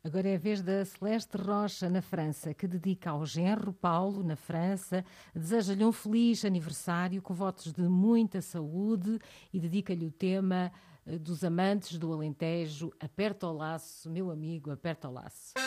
Agora é a vez da Celeste Rocha, na França, que dedica ao genro Paulo, na França, deseja-lhe um feliz aniversário com votos de muita saúde e dedica-lhe o tema dos amantes do Alentejo. Aperta o laço, meu amigo, aperta o laço.